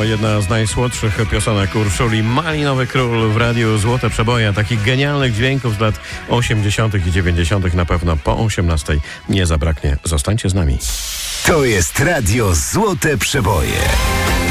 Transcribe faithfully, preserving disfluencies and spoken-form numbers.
to jedna z najsłodszych piosenek Urszuli. Malinowy Król w radiu Złote Przeboje. Takich genialnych dźwięków z lat osiemdziesiątych i dziewięćdziesiątych na pewno po osiemnastej nie zabraknie. Zostańcie z nami. To jest radio Złote Przeboje.